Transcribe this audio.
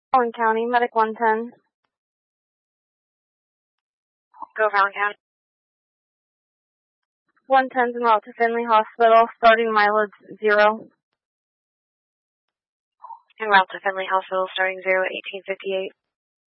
Allen County, Medic 110. Go Allen County. 110's en route to Finley Hospital, starting mileage 0. En route to Finley Hospital, starting 0 at 1858.